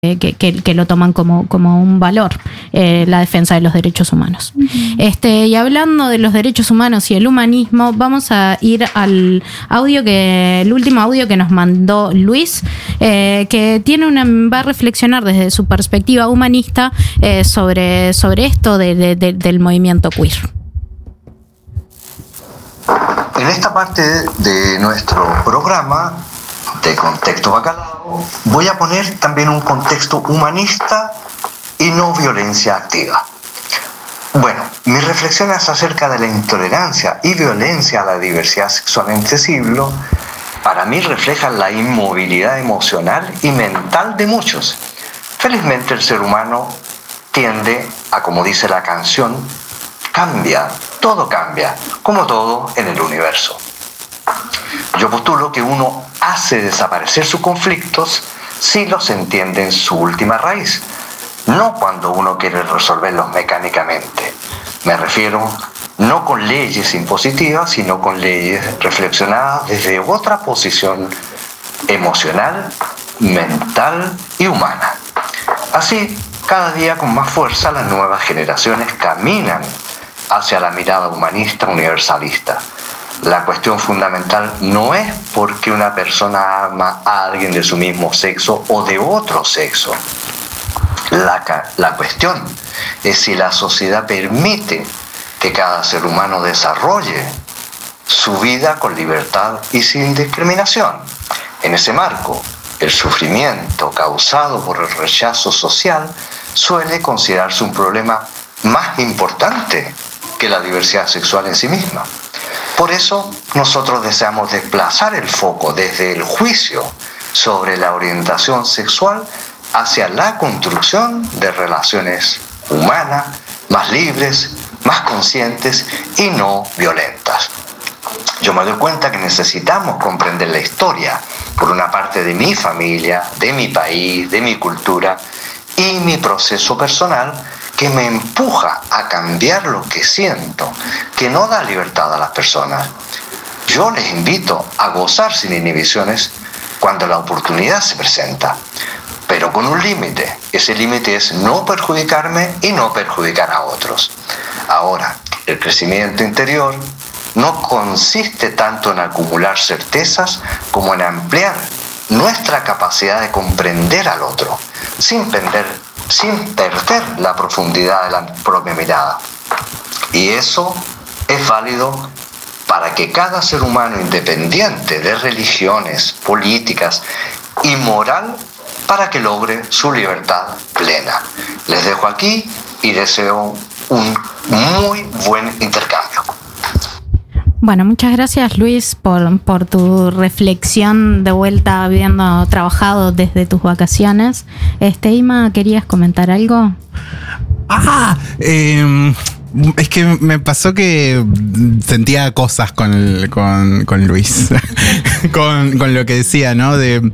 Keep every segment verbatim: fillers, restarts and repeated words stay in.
Que, que, que lo toman como, como un valor, eh, la defensa de los derechos humanos. Uh-huh. Este, y hablando de los derechos humanos y el humanismo, vamos a ir al audio que, el último audio que nos mandó Luis, eh, que tiene una, va a reflexionar desde su perspectiva humanista eh, sobre, sobre esto de, de, de, del movimiento queer. En esta parte de nuestro programa de Contexto Bacalao, voy a poner también un contexto humanista y no violencia activa. Bueno, mis reflexiones acerca de la intolerancia y violencia a la diversidad sexual en este siglo, para mí reflejan la inmovilidad emocional y mental de muchos. Felizmente el ser humano tiende a, como dice la canción, cambia, todo cambia, como todo en el universo. Yo postulo que uno hace desaparecer sus conflictos si los entiende en su última raíz, no cuando uno quiere resolverlos mecánicamente. Me refiero no con leyes impositivas, sino con leyes reflexionadas desde otra posición emocional, mental y humana. Así, cada día con más fuerza las nuevas generaciones caminan hacia la mirada humanista universalista. La cuestión fundamental no es porque una persona ama a alguien de su mismo sexo o de otro sexo. La, la cuestión es si la sociedad permite que cada ser humano desarrolle su vida con libertad y sin discriminación. En ese marco, el sufrimiento causado por el rechazo social suele considerarse un problema más importante que la diversidad sexual en sí misma. Por eso, nosotros deseamos desplazar el foco desde el juicio sobre la orientación sexual hacia la construcción de relaciones humanas, más libres, más conscientes y no violentas. Yo me doy cuenta que necesitamos comprender la historia, por una parte de mi familia, de mi país, de mi cultura y mi proceso personal, que me empuja a cambiar lo que siento, que no da libertad a las personas. Yo les invito a gozar sin inhibiciones cuando la oportunidad se presenta, pero con un límite. Ese límite es no perjudicarme y no perjudicar a otros. Ahora, el crecimiento interior no consiste tanto en acumular certezas como en ampliar nuestra capacidad de comprender al otro, sin perder sin perder la profundidad de la propia mirada. Y eso es válido para que cada ser humano, independiente de religiones, políticas y moral, para que logre su libertad plena. Les dejo aquí y deseo un muy buen intercambio. Bueno, muchas gracias, Luis, por, por tu reflexión de vuelta habiendo trabajado desde tus vacaciones. Este, Ima, ¿querías comentar algo? Ah, eh, es que me pasó que sentía cosas con, el, con, con Luis, con, con lo que decía, ¿no? De...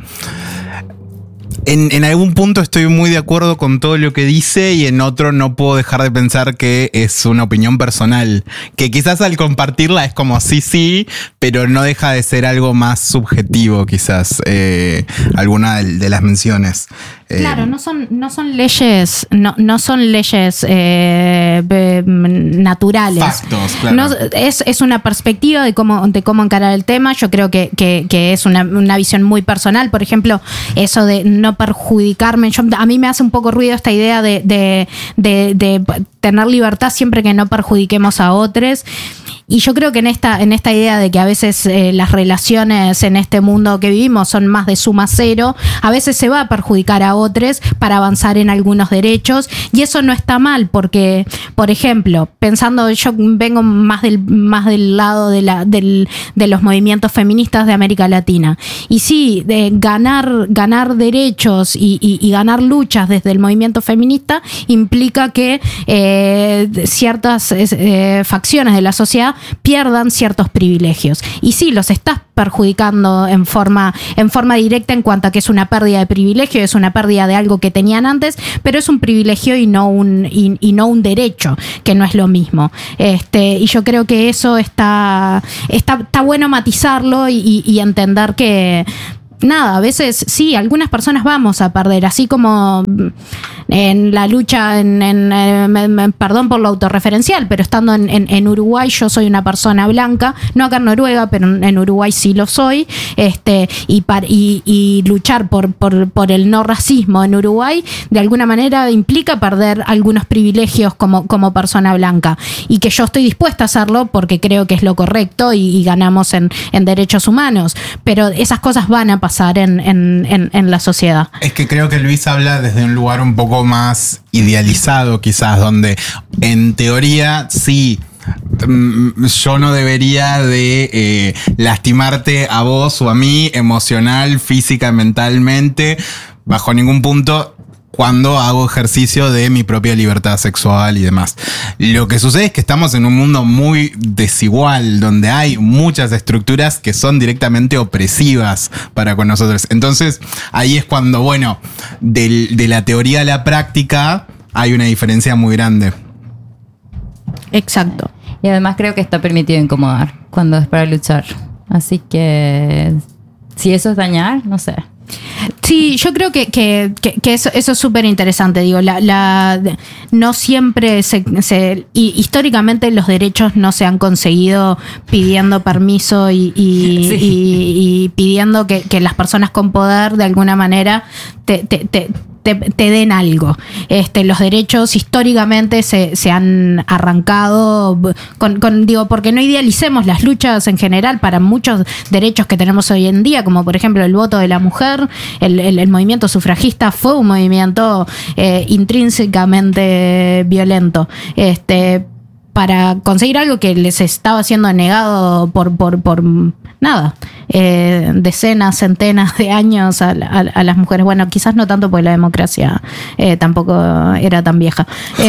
En, en algún punto estoy muy de acuerdo con todo lo que dice y en otro no puedo dejar de pensar que es una opinión personal, que quizás al compartirla es como sí, sí, pero no deja de ser algo más subjetivo quizás, eh, alguna de, de las menciones. Eh, claro, no son, no son leyes, no, no son leyes eh, eh, naturales. Factos, claro. No, es, es una perspectiva de cómo, de cómo encarar el tema. Yo creo que, que, que es una, una visión muy personal. Por ejemplo, eso de no perjudicarme. Yo, a mí me hace un poco ruido esta idea de, de, de, de tener libertad siempre que no perjudiquemos a otros. Y yo creo que en esta, en esta idea de que a veces eh, las relaciones en este mundo que vivimos son más de suma cero, a veces se va a perjudicar a otros para avanzar en algunos derechos, y eso no está mal porque, por ejemplo, pensando, yo vengo más del, más del lado de, la, del, de los movimientos feministas de América Latina, y sí, de ganar, ganar derechos y, y, y ganar luchas desde el movimiento feminista implica que eh, ciertas eh, facciones de la sociedad pierdan ciertos privilegios. Y sí, los estás perjudicando en forma, en forma directa en cuanto a que es una pérdida de privilegio, es una pérdida de algo que tenían antes, pero es un privilegio y no un, y, y no un derecho, que no es lo mismo. Este, y yo creo que eso está, está, está bueno matizarlo y, y entender que nada, a veces sí, algunas personas vamos a perder, así como en la lucha, en, en, en perdón por lo autorreferencial, pero estando en, en, en Uruguay, yo soy una persona blanca, no acá en Noruega, pero en Uruguay sí lo soy, este, y, par, y, y luchar por, por, por el no racismo en Uruguay, de alguna manera implica perder algunos privilegios como, como persona blanca, y que yo estoy dispuesta a hacerlo porque creo que es lo correcto y, y ganamos en, en derechos humanos, pero esas cosas van a pasar en, en, en, en la sociedad. Es que creo que Luis habla desde un lugar un poco más idealizado quizás, donde en teoría sí, yo no debería de eh, lastimarte a vos o a mí emocional, física, mentalmente, bajo ningún punto, cuando hago ejercicio de mi propia libertad sexual y demás. Lo que sucede es que estamos en un mundo muy desigual, donde hay muchas estructuras que son directamente opresivas para con nosotros. Entonces, ahí es cuando, bueno, de, de la teoría a la práctica hay una diferencia muy grande. Exacto. Y además creo que está permitido incomodar cuando es para luchar. Así que si eso es dañar, no sé. Sí, yo creo que, que, que, que eso, eso es súper interesante. Digo, la, la, no siempre se, se y históricamente los derechos no se han conseguido pidiendo permiso y, y, sí. y, y pidiendo que, que las personas con poder de alguna manera te, te, te Te, te den algo. Este, los derechos históricamente se, se han arrancado con, con, digo, porque no idealicemos las luchas en general para muchos derechos que tenemos hoy en día, como por ejemplo el voto de la mujer, el, el, el movimiento sufragista fue un movimiento eh, intrínsecamente violento. Este, para conseguir algo que les estaba siendo negado por, por, por nada, eh, decenas, centenas de años a, a, a las mujeres. Bueno, quizás no tanto porque la democracia eh, tampoco era tan vieja.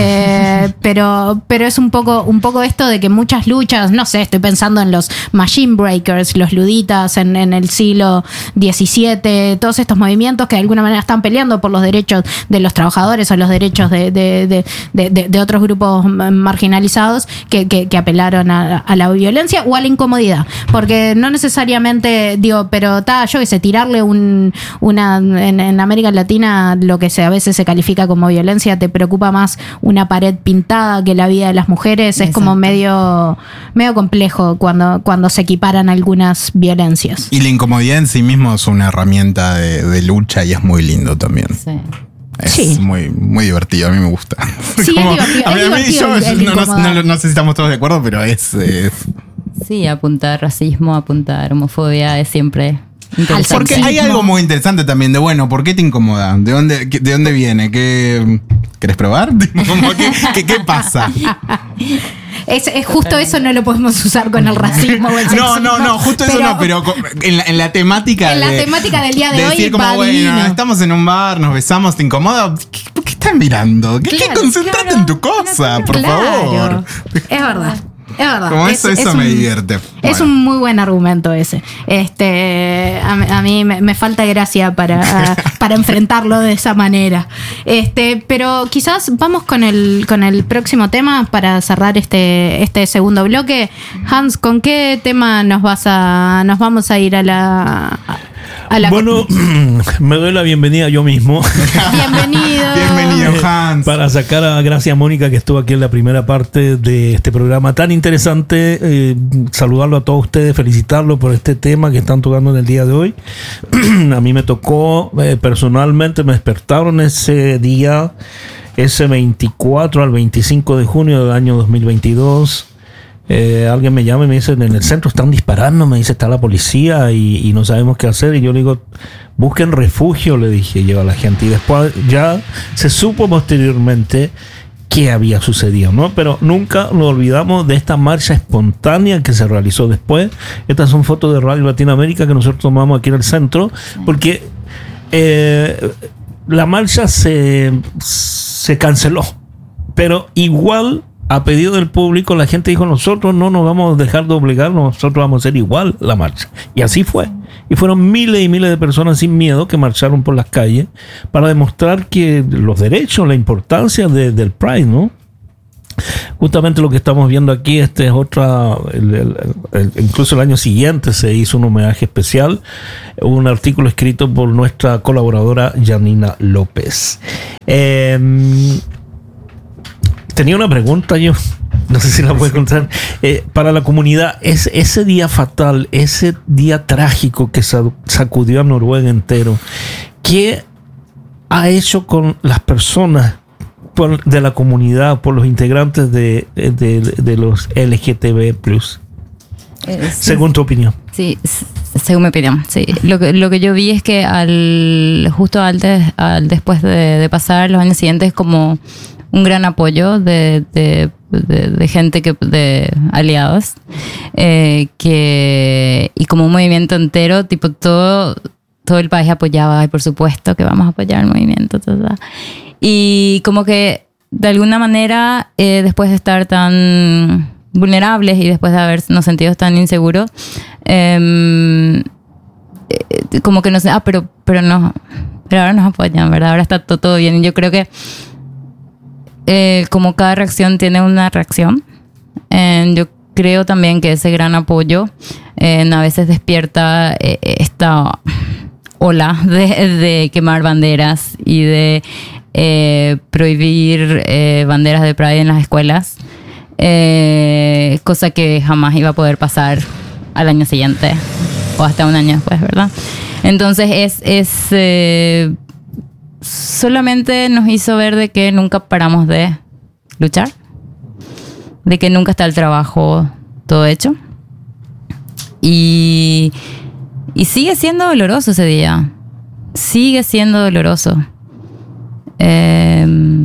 Eh, pero, pero es un poco, un poco esto de que muchas luchas, no sé, estoy pensando en los machine breakers, los luditas en, en el siglo diecisiete, todos estos movimientos que de alguna manera están peleando por los derechos de los trabajadores o los derechos de, de, de, de, de, de otros grupos marginalizados que, que, que apelaron a, a la violencia o a la incomodidad. Porque no necesariamente, digo, pero ta, yo que sé, tirarle un, una, en, en América Latina lo que se, a veces se califica como violencia, te preocupa más una pared pintada que la vida de las mujeres. Exacto. Es como medio, medio complejo cuando, cuando se equiparan algunas violencias. Y la incomodidad en sí mismo es una herramienta de, de lucha y es muy lindo también. Sí. Es sí. muy, muy divertido, a mí me gusta. Sí, como, es divertido. A mí, es divertido a mí, yo, el, el no, no, no, no sé si estamos todos de acuerdo, pero es... es sí, apuntar racismo, apuntar homofobia es siempre interesante. Porque hay algo muy interesante también de, bueno, ¿por qué te incomoda? ¿De dónde, de dónde viene? ¿Qué, ¿Querés probar? ¿Qué, qué, ¿Qué pasa? Es, es justo eso no lo podemos usar con el racismo o el sexismo. No, no, no, justo pero, eso no, pero en la, en la temática en de, la temática del día de, de hoy decir como, bueno, estamos en un bar, nos besamos, ¿te incomoda? ¿Por qué estás mirando? ¿Qué, claro, ¿qué concentrate claro, en tu cosa, claro, por claro. favor? Es verdad. Es verdad. Como eso, es, eso es me un, divierte. Es bueno. un muy buen argumento ese. Este, a, a mí me, me falta gracia para, para enfrentarlo de esa manera. Este, pero quizás vamos con el, con el próximo tema para cerrar este, este segundo bloque. Hans, ¿con qué tema nos vas a, nos vamos a ir a la, a la bueno, me doy la bienvenida yo mismo. Bienvenido. Bienvenido, Hans. Para sacar a Gracia Mónica, que estuvo aquí en la primera parte de este programa tan interesante. Eh, saludarlo a todos ustedes, felicitarlo por este tema que están tocando en el día de hoy. A mí me tocó, eh, personalmente, me despertaron ese día, ese veinticuatro al veinticinco de junio del año dos mil veintidós. Eh, alguien me llama y me dice, en el centro están disparando, me dice, está la policía y, y no sabemos qué hacer. Y yo le digo, busquen refugio, le dije yo a la gente. Y después ya se supo posteriormente qué había sucedido, ¿no? Pero nunca nos olvidamos de esta marcha espontánea que se realizó después. Estas son fotos de Radio Latinoamérica que nosotros tomamos aquí en el centro, porque eh, la marcha se, se canceló, pero igual, a pedido del público, la gente dijo, nosotros no nos vamos a dejar de obligar, nosotros vamos a hacer igual la marcha. Y así fue. Y fueron miles y miles de personas sin miedo que marcharon por las calles para demostrar que los derechos, la importancia de, del Pride, ¿no? Justamente lo que estamos viendo aquí, este es otra, el, el, el, incluso el año siguiente se hizo un homenaje especial, un artículo escrito por nuestra colaboradora Janina López. Eh, tenía una pregunta yo, no sé si la puede contar, eh, para la comunidad, es, ese día fatal, ese día trágico que sacudió a Noruega entero, ¿qué ha hecho con las personas de la comunidad, por los integrantes de, de, de, de los L G T B plus? Eh, sí, según tu opinión. Sí, según mi opinión, sí. Lo que, lo que yo vi es que al justo antes, al después de, de pasar los años siguientes, como un gran apoyo de, de, de, de gente que de aliados, eh, que y como un movimiento entero, tipo todo, todo el país apoyaba, y por supuesto que vamos a apoyar el movimiento, todo. Y como que de alguna manera, eh, después de estar tan vulnerables y después de habernos sentido tan inseguros, eh, eh, como que nos... Ah, pero, pero, no, pero ahora nos apoyan, ¿verdad? Ahora está todo, todo bien. Y yo creo que eh, como cada reacción tiene una reacción, eh, yo creo también que ese gran apoyo eh, a veces despierta eh, esta ola de, de quemar banderas y de Eh, prohibir eh, banderas de Pride en las escuelas, eh, cosa que jamás iba a poder pasar al año siguiente o hasta un año después, ¿verdad? Entonces es, es eh, solamente nos hizo ver de que nunca paramos de luchar, de que nunca está el trabajo todo hecho, y, y sigue siendo doloroso ese día, sigue siendo doloroso. Eh,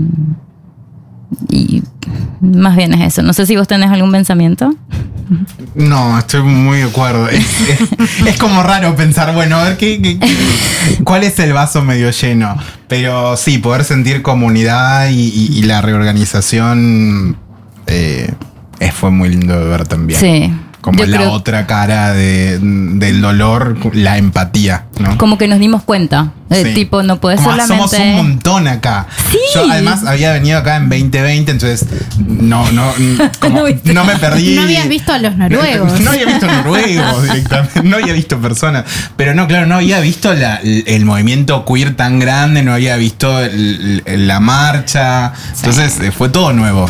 y más bien es eso. No sé si vos tenés algún pensamiento. No, estoy muy de acuerdo. Es, es, es como raro pensar, bueno, a ver qué, qué, cuál es el vaso medio lleno. Pero sí, poder sentir comunidad y, y, y la reorganización eh, fue muy lindo de ver también. Sí. Como Yo la creo, otra cara de, del dolor, la empatía, ¿no? Como que nos dimos cuenta. Eh, Sí. Tipo, no puedes Como solamente... somos un montón acá. Sí. Yo además había venido acá en veinte veinte, entonces no, no, como, No viste. no me perdí. No habías visto a los noruegos. No, no había visto noruegos directamente, no había visto personas. Pero no, claro, no había visto la, el, el movimiento queer tan grande, no había visto el, el, la marcha. Entonces eh, fue todo nuevo.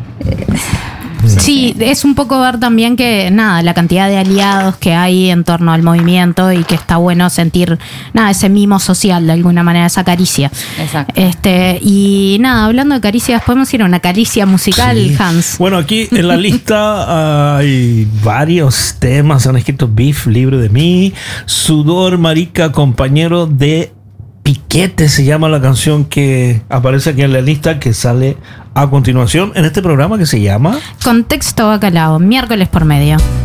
Sí, es un poco ver también que, nada, la cantidad de aliados que hay en torno al movimiento y que está bueno sentir, nada, ese mimo social de alguna manera, esa caricia. Exacto. Este, y nada, hablando de caricias, podemos ir a una caricia musical, Sí. Hans. Bueno, aquí en la lista hay varios temas. Han escrito Beef, Libre de Mí, Sudor, Marica, Compañero de Piquete, se llama la canción que aparece aquí en la lista, que sale a continuación en este programa que se llama Contexto Bacalao, miércoles por medio.